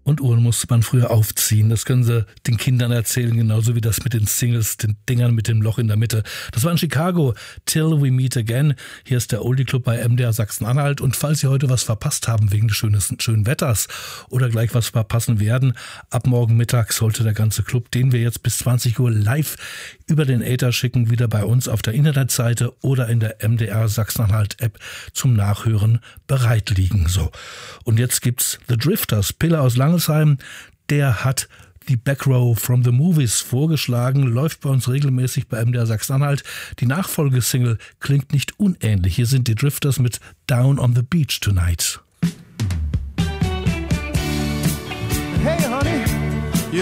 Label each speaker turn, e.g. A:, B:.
A: Und Uhren musste man früher aufziehen. Das können Sie den Kindern erzählen, genauso wie das mit den Singles, den Dingern mit dem Loch in der Mitte. Das war in Chicago, Till We Meet Again. Hier ist der Oldie Club bei MDR Sachsen-Anhalt. Und falls Sie heute was verpasst haben wegen des schönen Wetters oder gleich was verpassen werden, ab morgen Mittag sollte der ganze Club, den wir jetzt bis 20 Uhr live über den Äther schicken, wieder bei uns auf der Internetseite oder in der MDR Sachsen-Anhalt-App zum Nachhören bereit liegen. So. Und jetzt gibt's The Drifters, Pille aus Langelsheim. Der hat die Backrow from the Movies vorgeschlagen, läuft bei uns regelmäßig bei MDR Sachsen-Anhalt. Die Nachfolgesingle klingt nicht unähnlich. Hier sind die Drifters mit Down on the Beach Tonight.